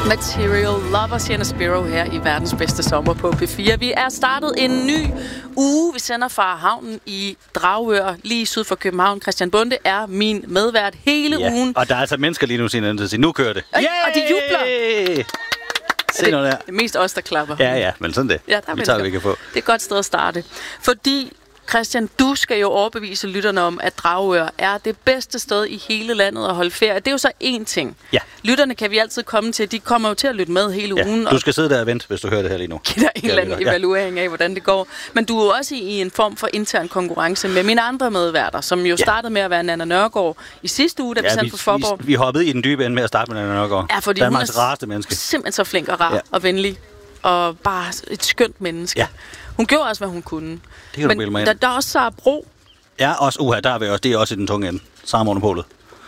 Material Lover, Sienna Spiro her i verdens bedste sommer på P4. Vi er startet en ny uge. Vi sender fra havnen i Dragør, lige syd for København. Christian Bonde er min medvært hele ugen. Og der er altså mennesker lige nu, siger nu kører det. Og de jubler. Se noget der. Det er mest os, der klapper. Ja, men sådan det. Ja, der vi tager, vi kan få. Det er et godt sted at starte. Fordi Christian, du skal jo overbevise lytterne om, at Dragør er det bedste sted i hele landet at holde ferie. Det er jo så én ting. Ja. Lytterne kan vi altid komme til. De kommer jo til at lytte med hele ugen. Du skal sidde der og vente, hvis du hører det her lige nu. Giv dig en eller anden evaluering af, hvordan det går. Men du er jo også i en form for intern konkurrence med mine andre medværter, som jo startede med at være Nanna Nørgaard i sidste uge, da vi sendte på Forborg. Vi hoppede i den dybe ende med at starte med Nanna Nørgaard. Ja, fordi hun er rareste menneske. Simpelthen så flink og rar og venlig. Og bare et skønt menneske. Ja. Hun gjorde også, hvad hun kunne. Det kan du bilde mig ind. Der er også Sara Bro. Ja, også der er vi også. Det er også i den tunge ende. Sara Monopolet.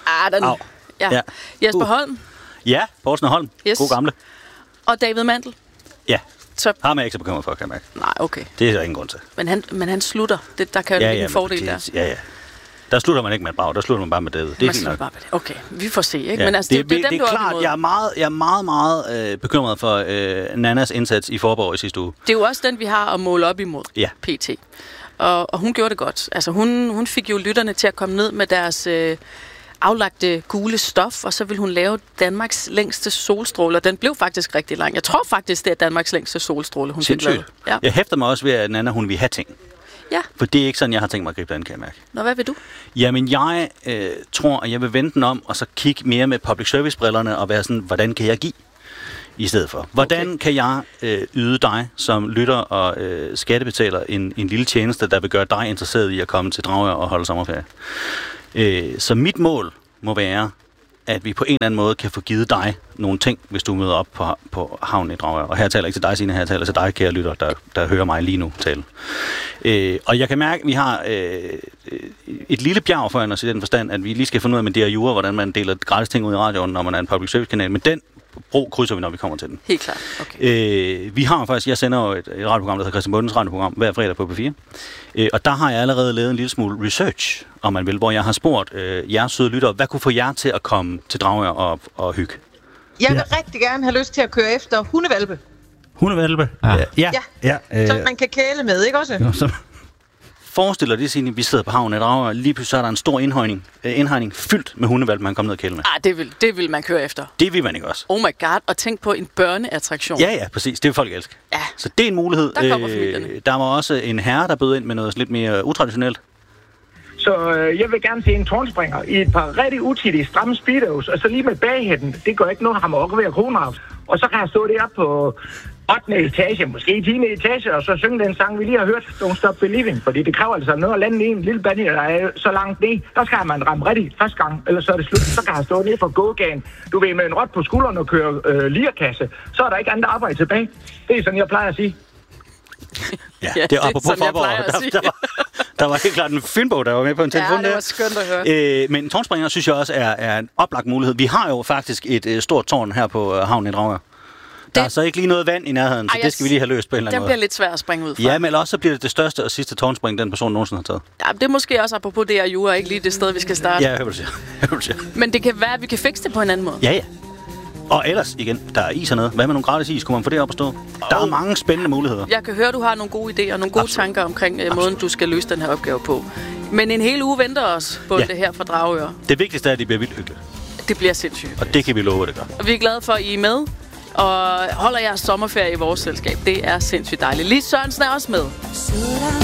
Ja. Jesper Holm. Ja, Poulsen og Holm. Yes. God gamle. Og David Mandel. Ja. Så har man ikke så bekymret for, kan jeg mærke. Nej, okay. Det er der ingen grund til. Men han slutter. Der kan jo en fordel der. Ja. Der slutter man ikke med et brag, der slutter man bare med David. Det er fint nok. Okay, vi får se, ikke? Ja. Men altså, det er klart, jeg er meget bekymret for Nannas indsats i Forborg i sidste uge. Det er jo også den, vi har at måle op imod, PT. Og hun gjorde det godt. Altså, hun fik jo lytterne til at komme ned med deres aflagte gule stof, og så ville hun lave Danmarks længste solstråle, og den blev faktisk rigtig lang. Jeg tror faktisk, det er Danmarks længste solstråle, hun fik lavet. Ja. Jeg hæfter mig også ved, at Nanna, hun vil have ting. Ja. For det er ikke sådan, jeg har tænkt mig at gribe den, kan jeg mærke. Nå, hvad vil du? Jamen, jeg tror, at jeg vil vende den om, og så kigge mere med public service-brillerne, og være sådan, hvordan kan jeg give i stedet for? Hvordan kan jeg yde dig, som lytter og skattebetaler, en lille tjeneste, der vil gøre dig interesseret i at komme til Dragør og holde sommerferie? Så mit mål må være, at vi på en eller anden måde kan få givet dig nogle ting, hvis du møder op på havnen i Dragør. Og her taler jeg ikke til dig, Signe, her taler til dig, kære lytter, der hører mig lige nu tale. Og jeg kan mærke, at vi har et lille bjerg foran os i den forstand, at vi lige skal finde ud af med det her jura, hvordan man deler gratis ting ud i radioen, når man er en public service kanal. Men den bro krydser vi, når vi kommer til den. Helt klart. Okay. Vi har faktisk, jeg sender jo et radioprogram, der hedder Christian Bundes radioprogram, hver fredag på P4. Og der har jeg allerede lavet en lille smule research, om man vil, hvor jeg har spurgt jeres søde lyttere, hvad kunne få jer til at komme til Dragør og hygge? Jeg vil rigtig gerne have lyst til at køre efter hundevalpe. Hundevalpe? Ja. Som man kan kæle med, ikke også? Forestiller det sig, at vi sidder på havnen i Dragør, lige pludselig er der en stor indhegning fyldt med hundevalpe, man kommer ned og kæle med. Det vil man køre efter. Det vil man ikke også. Oh my god, og tænk på en børneattraktion. Ja, præcis. Det vil folk elske. Ja. Så det er en mulighed. Der kommer familierne. Der var også en herre, der bød ind med noget lidt mere utraditionelt. Så jeg vil gerne se en tårnspringer i et par rigtig utidige stramme speedos, og så lige med baghætten. Det gør ikke noget, ham og ved kroner. Og så kan jeg stå deroppe på 8. etage, måske 10. etage, og så synge den sang, vi lige har hørt, Don't Stop Believing, fordi det kræver altså noget at lande i en lille bande, der er så langt ned. Der skal man ramme rigtigt første gang, eller så er det slut. Så kan jeg stå nede for gågaden, du ved, med en rot på skulderen og køre lierkasse. Så er der ikke andet arbejde tilbage. Det er sådan, jeg plejer at sige. Ja, det er apropos Forborg. Der var helt klart en filmbog, der var med på en telefon. Ja, det var skønt at høre. Men tårnspringer, synes jeg også, er en oplagt mulighed. Vi har jo faktisk et stort tårn her på havnen i Dragør. Der er så ikke lige noget vand i nærheden, så det skal vi lige have løst på en eller anden måde. Den bliver lidt svær at springe ud fra. Ja, men også så bliver det største og sidste tårnspring, den person nogensinde har taget. Ja, det er måske også apropos det her jura, ikke lige det sted, vi skal starte. Ja, jeg hører, du siger. Men det kan være, at vi kan fikse det på en anden måde. Ja. Og ellers, igen, der er is hernede. Hvad med nogle gratis is? Kunne man få det op at stå? Der er mange spændende muligheder. Jeg kan høre, du har nogle gode idéer og nogle gode tanker omkring måden, du skal løse den her opgave på. Men en hel uge venter os på det her fra Dragør. Det vigtigste er, at det bliver vildt hyggeligt. Det bliver sindssygt. Og det kan vi love, det gør. Og vi er glade for, at I er med og holder jeres sommerferie i vores selskab. Det er sindssygt dejligt. Lis Sørensen er også med.